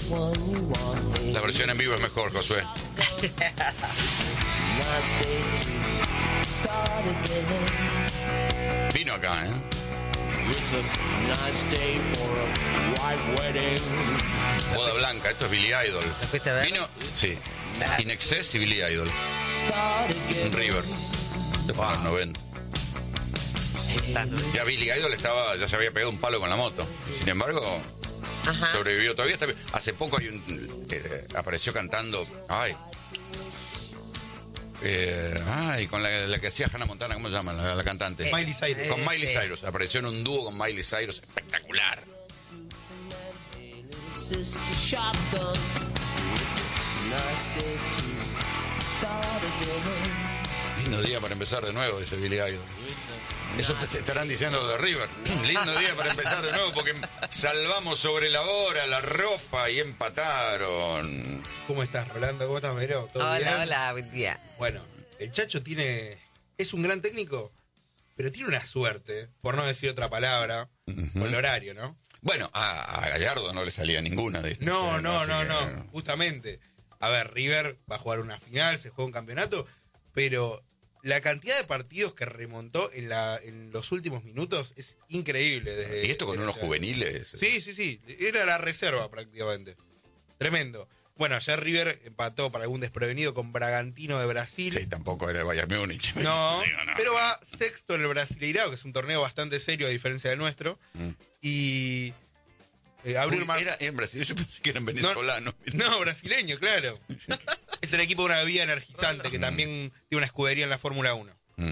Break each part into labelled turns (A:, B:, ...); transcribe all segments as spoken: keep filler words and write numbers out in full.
A: La versión en vivo es mejor, Josué. Vino acá, ¿eh? Boda Blanca, esto es Billy Idol.
B: ¿Lo fuiste a ver?
A: Vino, sí. In Excess y Billy Idol. En River. De fue en los noventa. Ya Billy Idol estaba, ya se había pegado un palo con la moto. Sin embargo,
B: Ajá.
A: sobrevivió. Todavía está, hace poco hay un eh, apareció cantando. Ay. Eh, ay, con la, la que hacía Hannah Montana, ¿cómo se llama? La, la cantante.
C: Miley Cyrus.
A: Con
B: Eh,
A: Miley
B: sí.
A: Cyrus. Apareció en un dúo con Miley Cyrus. Espectacular. Lindo día para empezar de nuevo, dice Billy Idol. Eso te estarán diciendo de River. Lindo día para empezar de nuevo porque salvamos sobre la hora la ropa y empataron.
C: ¿Cómo estás, Rolando? ¿Cómo estás, Vero? ¿Todo
B: Hola,
C: bien?
B: hola, buen día.
C: Bueno, el Chacho tiene... Es un gran técnico, pero tiene una suerte, por no decir otra palabra, con el horario, ¿no?
A: Bueno, a, a Gallardo no le salía ninguna de estas.
C: No,
A: ¿eh?
C: no,
A: Así
C: no,
A: que,
C: no, justamente. A ver, River va a jugar una final, se juega un campeonato, pero la cantidad de partidos que remontó en, la, en los últimos minutos es increíble. Desde,
A: Y esto con
C: desde-
A: unos juveniles.
C: Sí, sí, sí. Era la reserva prácticamente. Tremendo. Bueno, ayer River empató para algún desprevenido con Bragantino de Brasil.
A: Sí, tampoco era el Bayern Múnich.
C: No,
A: Digo, no.
C: pero va sexto en el Brasileirao, que es un torneo bastante serio a diferencia del nuestro.
A: Mm.
C: Y eh, abrió
A: Uy,
C: el mar-
A: era en Brasil, yo pensé que eran
C: no,
A: venezolanos.
C: no, brasileño, claro. Es el equipo de una bebida energizante que
A: Mm.
C: también tiene una escudería en la Fórmula uno.
A: Mm.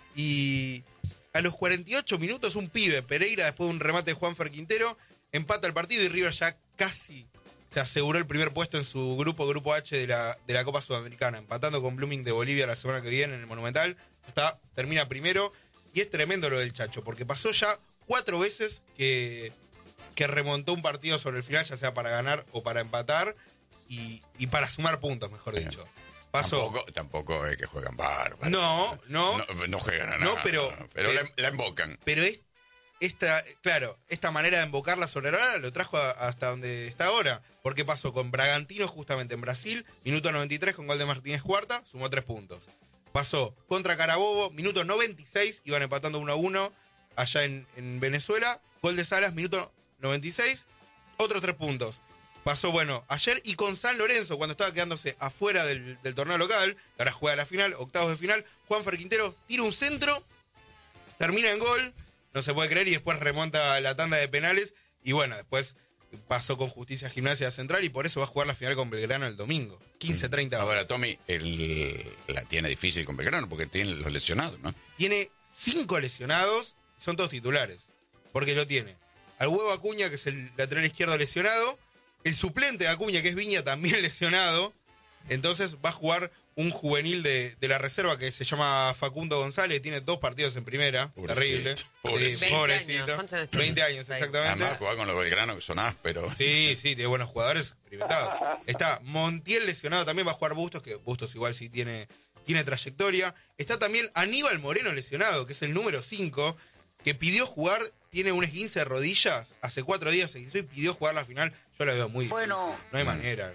C: Y a los cuarenta y ocho minutos un pibe, Pereira, después de un remate de Juanfer Quintero, empata el partido y River ya casi se aseguró el primer puesto en su grupo, grupo H de la, de la Copa Sudamericana, empatando con Blooming de Bolivia la semana que viene en el Monumental. Está, termina primero y es tremendo lo del Chacho, porque pasó ya cuatro veces que, que remontó un partido sobre el final, ya sea para ganar o para empatar y, y para sumar puntos, mejor
A: Sí.
C: dicho. Pasó.
A: Tampoco, tampoco es que juegan bárbaro.
C: No, no.
A: No, no juegan a
C: No,
A: nada.
C: pero-
A: pero
C: pero-
A: la, la embocan.
C: Pero es, esta, claro, esta manera de invocarla sobre la hora lo trajo a- hasta donde está ahora. Porque pasó con Bragantino justamente en Brasil, minuto noventa y tres con gol de Martínez Cuarta, sumó tres puntos. Pasó contra Carabobo, minuto noventa y seis, iban empatando uno a uno allá en, en Venezuela. Gol de Salas, minuto noventa y seis, otros tres puntos. Pasó, bueno, ayer y con San Lorenzo, cuando estaba quedándose afuera del, del torneo local, que ahora juega la final, octavos de final, Juanfer Quintero tira un centro, termina en gol, no se puede creer, y después remonta la tanda de penales, y bueno, después pasó con Justicia Gimnasia Central, y por eso va a jugar la final con Belgrano el domingo, quince treinta horas.
A: Ahora, Tommy, el, la tiene difícil con Belgrano porque tiene los lesionados, ¿no?
C: Tiene cinco lesionados, son todos titulares, porque lo tiene al Huevo Acuña, que es el lateral izquierdo lesionado, el suplente de Acuña, que es Viña, también lesionado, entonces va a jugar un juvenil de, de la reserva que se llama Facundo González, tiene dos partidos en primera,
A: Pobrecito,
C: terrible.
A: pobrecito.
C: Sí,
B: veinte
C: pobrecito.
B: años, ¿cuántos años tiene?
C: veinte años, exactamente.
A: Además, jugar con los Belgrano que son ásperos.
C: Sí, sí, tiene buenos jugadores experimentados. Está Montiel lesionado, también va a jugar Bustos, que Bustos igual sí tiene, tiene trayectoria. Está también Aníbal Moreno lesionado, que es el número cinco, que pidió jugar, tiene un esguince de rodillas, hace cuatro días se esguinzó y pidió jugar la final. Yo la veo muy difícil.
D: Bueno.
C: No hay manera.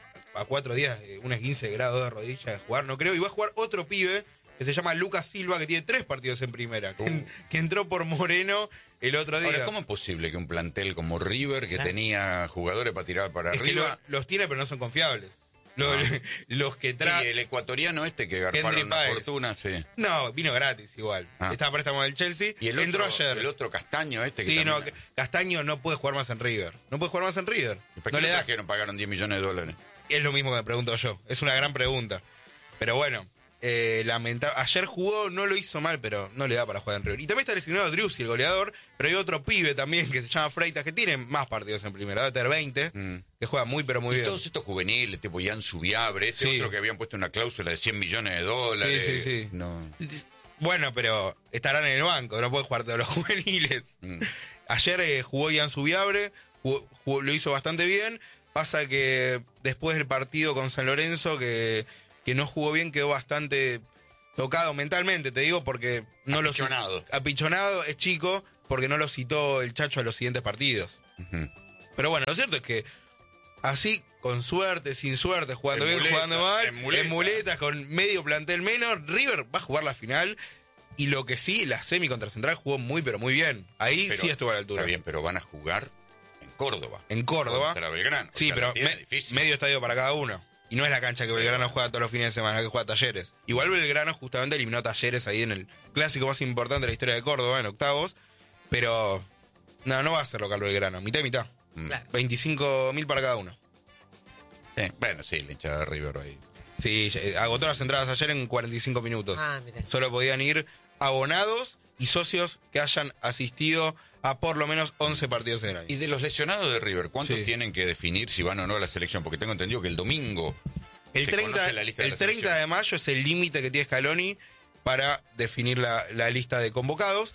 C: A cuatro días, de un esguince de grado de rodilla de jugar, no creo. Y va a jugar otro pibe que se llama Lucas Silva, que tiene tres partidos en primera, que,
A: Uh.
C: que entró por Moreno el otro día.
A: Ahora, ¿cómo es posible que un plantel como River, que tenía jugadores para tirar para
C: Es que
A: arriba...
C: lo- los tiene, pero no son confiables. Lo-
A: Ah.
C: Los que
A: Sí,
C: trae.
A: el ecuatoriano este que garparon
C: Henry
A: una
C: Páez.
A: fortuna, sí.
C: No, vino gratis igual.
A: Ah.
C: Está a préstamo del Chelsea.
A: Y el
C: Entró
A: otro,
C: ayer.
A: el otro castaño este que
C: Sí, no,
A: también...
C: que- Castaño no puede jugar más en River. No puede jugar más en River.
A: ¿Para
C: No
A: qué
C: le
A: lo
C: da.
A: trajeron? Pagaron diez millones de dólares.
C: Es lo mismo que me pregunto yo. Es una gran pregunta. Pero bueno, eh, lamentable. Ayer jugó, no lo hizo mal, pero no le da para jugar en River. Y también está lesionado Driussi, el goleador, pero hay otro pibe también que se llama Freitas, que tiene más partidos en primera, debe tener veinte,
A: Mm.
C: que juega muy, pero muy
A: Y
C: bien.
A: todos estos juveniles, tipo Jan Subiabre, este
C: Sí.
A: otro que habían puesto una cláusula de cien millones de dólares.
C: Sí, sí, sí.
A: No.
C: Bueno, pero estarán en el banco, no puede jugar todos los juveniles.
A: Mm.
C: Ayer eh, jugó Ian Subiabre, jugó- jugó- lo hizo bastante bien. Pasa que después del partido con San Lorenzo, que, que no jugó bien, quedó bastante tocado mentalmente, te digo, porque no
A: Apichonado.
C: lo apichonado, es chico, porque no lo citó el Chacho a los siguientes partidos.
A: Ujú.
C: Pero bueno, lo cierto es que así, con suerte, sin suerte, jugando
A: En
C: bien,
A: muleta,
C: jugando mal,
A: en muleta.
C: en muletas, con medio plantel menos, River va a jugar la final. Y lo que sí, la semi contra Central jugó muy, pero muy bien. Ahí
A: Pero,
C: sí estuvo a la altura.
A: Está bien, pero van a jugar en Córdoba.
C: En Córdoba.
A: Contra Belgrano.
C: Sí,
A: O sea,
C: pero
A: la tiene
C: me-
A: difícil.
C: medio estadio para cada uno. Y no es la cancha que Belgrano
A: Pero-
C: juega todos los fines de semana, que juega Talleres. Igual Belgrano justamente eliminó Talleres ahí en el clásico más importante de la historia de Córdoba, en octavos. Pero no, no va a ser local Belgrano, mitad y mitad.
A: Mm.
B: Claro.
C: veinticinco mil para cada uno.
A: Sí, bueno, sí, la hinchada de River ahí.
C: Sí, ya- agotó las entradas ayer en cuarenta y cinco minutos.
B: Ah, mira.
C: Solo podían ir abonados y socios que hayan asistido a por lo menos once partidos en el año.
A: Y de los lesionados de River, ¿cuántos
C: Sí.
A: tienen que definir si van o no a la selección? Porque tengo entendido que el domingo
C: El
A: se
C: treinta,
A: conoce la lista de
C: el
A: la
C: treinta
A: selección.
C: de mayo es el límite que tiene Scaloni para definir la, la lista de convocados.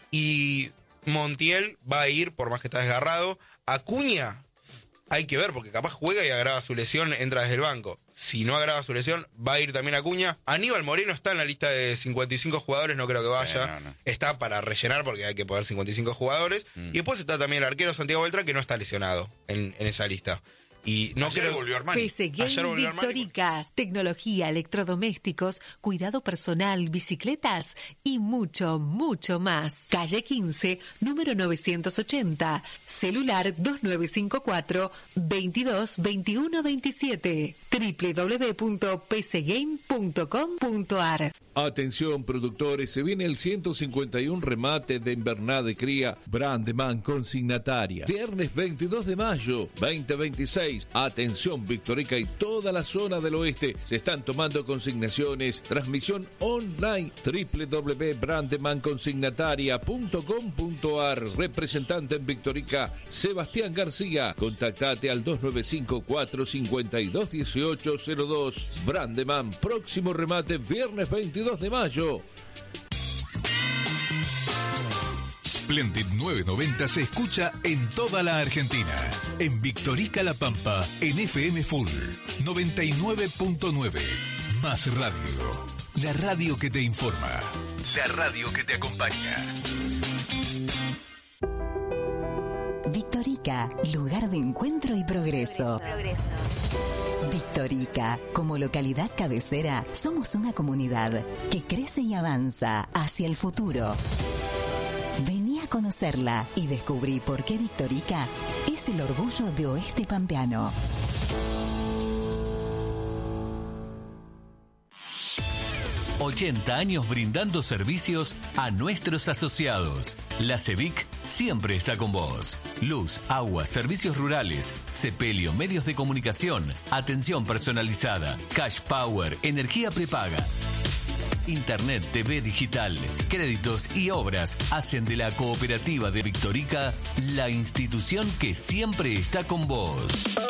C: Y Montiel va a ir, por más que está desgarrado. Acuña, hay que ver, porque capaz juega y agrava su lesión, entra desde el banco. Si no agrava su lesión, va a ir también Acuña. Aníbal Moreno está en la lista de cincuenta y cinco jugadores, no creo que vaya.
A: Sí, no, no.
C: Está para rellenar porque hay que poner cincuenta y cinco jugadores.
A: Mm.
C: Y después está también el arquero Santiago Beltrán, que no está lesionado en, en esa lista. Y no
A: Ayer
C: creo...
A: volvió Armani.
D: P C Game
C: Ayer volvió Armani.
D: Victoricas, tecnología, electrodomésticos, cuidado personal, bicicletas y mucho, mucho más. Calle quince, número novecientos ochenta, celular dos nueve cinco cuatro, veintidós veintiuno veintisiete, doble u doble u doble u punto p c game punto com punto a r.
E: Atención productores, se viene el ciento cincuenta y uno remate de invernada de cría Brandeman consignataria. Viernes veintidós de mayo, veinte veintiséis. Atención Victorica y toda la zona del oeste. Se están tomando consignaciones. Transmisión online. doble u doble u doble u punto brandeman consignataria punto com punto a r. Representante en Victorica, Sebastián García. Contactate al dos nueve cinco cuatro cinco dos uno ocho cero dos. Brandeman, próximo remate viernes veintidós de mayo.
F: Splendid novecientos noventa se escucha en toda la Argentina. En Victorica La Pampa, en F M Full noventa y nueve punto nueve. Más radio. La radio que te informa. La radio que te acompaña.
G: Victorica, lugar de encuentro y progreso. Victorica, como localidad cabecera, somos una comunidad que crece y avanza hacia el futuro. Vení a conocerla y descubrí por qué Victorica es el orgullo de Oeste Pampeano.
F: ochenta años brindando servicios a nuestros asociados. La CEVIC siempre está con vos. Luz, agua, servicios rurales, sepelio, medios de comunicación, atención personalizada, cash power, energía prepaga. Internet, T V digital, créditos y obras hacen de la cooperativa de Victorica la institución que siempre está con vos.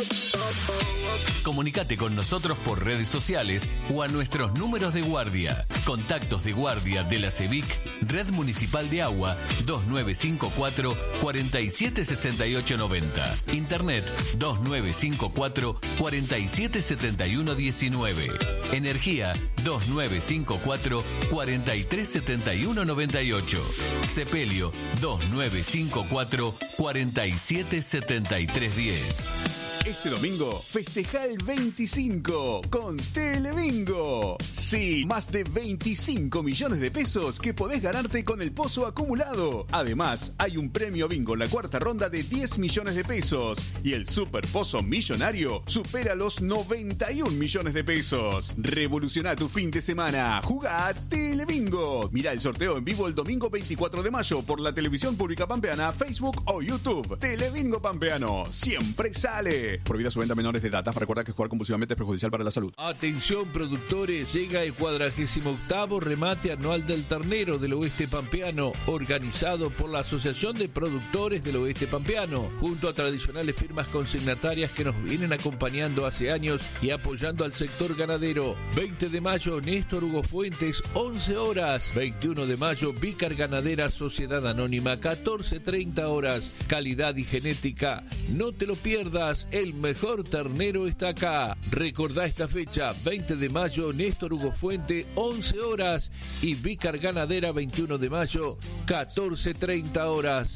F: Comunicate con nosotros por redes sociales o a nuestros números de guardia. Contactos de guardia de la CEVIC, Red Municipal de Agua, dos nueve cinco cuatro, cuatro siete seis ocho nueve cero. Internet, dos nueve cinco cuatro, cuatro siete siete uno uno nueve. Energía, dos nueve cinco cuatro, cuatro tres siete uno nueve ocho. Sepelio, dos nueve cinco cuatro, cuatro siete siete tres uno cero.
H: Este domingo festeja el veinticinco con Telebingo. Sí, más de veinticinco millones de pesos que podés ganarte con el pozo acumulado. Además, hay un premio bingo en la cuarta ronda de diez millones de pesos. Y el super pozo millonario supera los noventa y un millones de pesos. Revoluciona tu fin de semana. Juga a Telebingo. Mira el sorteo en vivo el domingo veinticuatro de mayo por la televisión pública pampeana, Facebook o YouTube. Telebingo Pampeano. Siempre sale. Prohibida su venta a menores de edad. Recuerda que jugar compulsivamente es perjudicial para la salud.
E: Atención productores, llega el cuadragésimo octavo remate anual del ternero del Oeste Pampeano, organizado por la Asociación de Productores del Oeste Pampeano, junto a tradicionales firmas consignatarias que nos vienen acompañando hace años y apoyando al sector ganadero. veinte de mayo, Néstor Hugo Fuentes, once horas. veintiuno de mayo, Vícar Ganadera Sociedad Anónima, catorce treinta horas. Calidad y genética, no te lo pierdas. El mejor ternero está acá. Recordá esta fecha, veinte de mayo, Néstor Hugo Fuente, once horas. Y Vícar Ganadera, veintiuno de mayo, catorce treinta horas.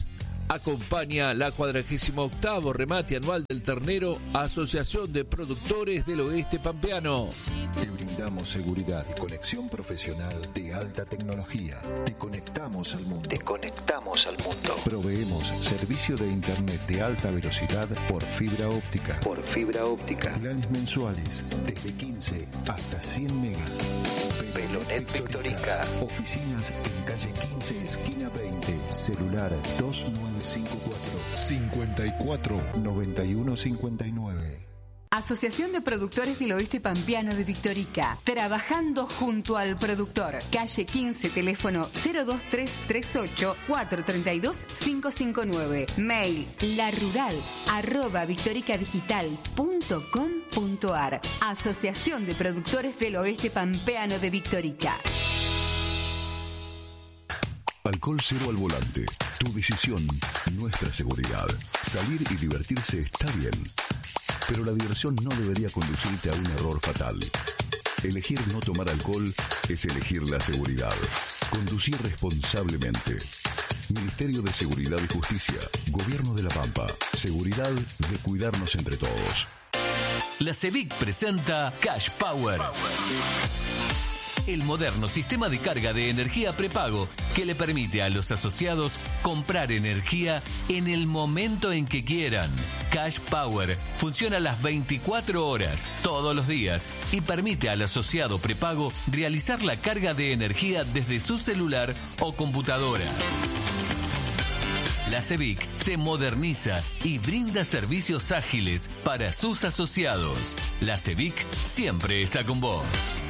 E: Acompaña la cuadragésimo octavo remate anual del ternero, Asociación de Productores del Oeste Pampeano.
B: Te brindamos seguridad y conexión profesional de alta tecnología. Te conectamos al mundo. Te conectamos al mundo. Proveemos servicio de internet de alta velocidad por fibra óptica. Por fibra óptica. Planes mensuales desde quince hasta cien megas. Velonet Victorica. Oficinas en calle quince, esquina veinte. Celular dos nueve cinco cuatro, cincuenta y cuatro, noventa y uno cincuenta y nueve.
I: Asociación de Productores del Oeste Pampeano de Victorica. Trabajando junto al productor. Calle quince, teléfono cero dos tres tres ocho, cuatro tres dos, cinco cinco nueve. Mail larural arroba victoricadigital punto com punto ar. Asociación de Productores del Oeste Pampeano de Victorica.
B: Alcohol cero al volante. Tu decisión, nuestra seguridad. Salir y divertirse está bien, pero la diversión no debería conducirte a un error fatal. Elegir no tomar alcohol es elegir la seguridad. Conducir responsablemente. Ministerio de Seguridad y Justicia. Gobierno de La Pampa. Seguridad de cuidarnos entre todos.
F: La CEVIC presenta Cash Power. El moderno sistema de carga de energía prepago que le permite a los asociados comprar energía en el momento en que quieran. Cash Power funciona las veinticuatro horas, todos los días, y permite al asociado prepago realizar la carga de energía desde su celular o computadora. La CEVIC se moderniza y brinda servicios ágiles para sus asociados. La CEVIC siempre está con vos.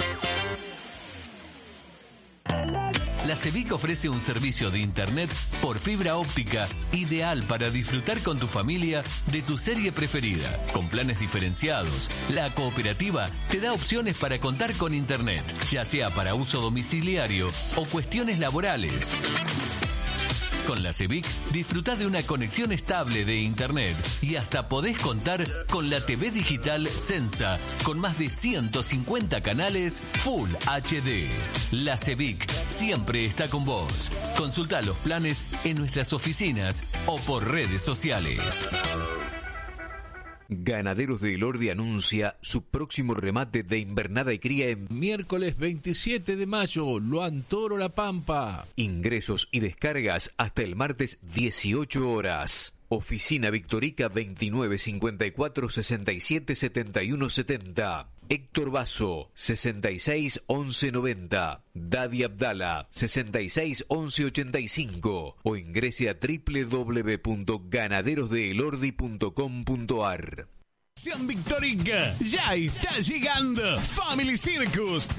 F: La CEVIC ofrece un servicio de internet por fibra óptica ideal para disfrutar con tu familia de tu serie preferida. Con planes diferenciados, la cooperativa te da opciones para contar con internet, ya sea para uso domiciliario o cuestiones laborales. Con la CEVIC disfrutá de una conexión estable de internet y hasta podés contar con la T V digital Sensa con más de ciento cincuenta canales Full H D. La CEVIC siempre está con vos. Consultá los planes en nuestras oficinas o por redes sociales.
J: Ganaderos de Elordi anuncia su próximo remate de invernada y cría en
E: miércoles veintisiete de mayo, Luan Toro La Pampa.
J: Ingresos y descargas hasta el martes dieciocho horas. Oficina Victorica veintinueve cincuenta y cuatro sesenta y siete setenta y uno setenta. Héctor Basso sesenta y seis once noventa. Dadi Abdala sesenta y seis once ochenta y cinco o ingrese a doble u doble u doble u punto ganaderos de elordi punto com punto ar.
K: Sean Victorica, ya está llegando Family Circus.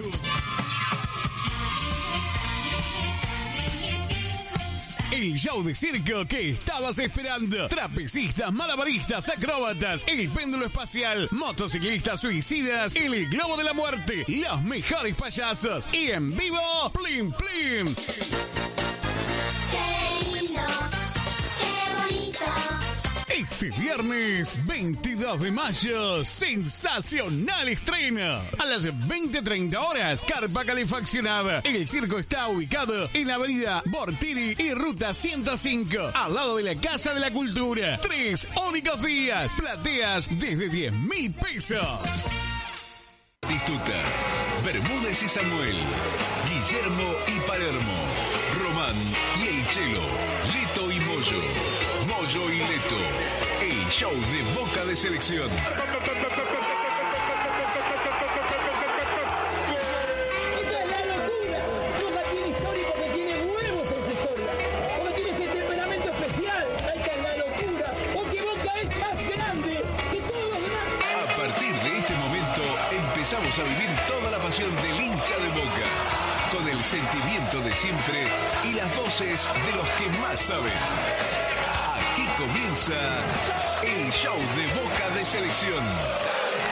K: El show de circo que estabas esperando. Trapecistas, malabaristas, acróbatas, el péndulo espacial, motociclistas suicidas, el globo de la muerte, los mejores payasos y en vivo, Plim Plim.
L: ¡Qué lindo! ¡Qué bonito!
K: Este viernes veintidós de mayo, sensacional estreno. A las veinte treinta horas, carpa calefaccionada. El circo está ubicado en la avenida Bortiri y ruta ciento cinco, al lado de la Casa de la Cultura. Tres únicos días, plateas desde diez mil pesos.
M: Batistuta, Bermúdez y Samuel, Guillermo y Palermo, Román y el Chelo, Leto y Moyo, Moyo y Leto, el show de Boca de Selección. Empezamos a vivir toda la pasión del hincha de Boca, con el sentimiento de siempre y las voces de los que más saben. Aquí comienza el show de Boca de Selección.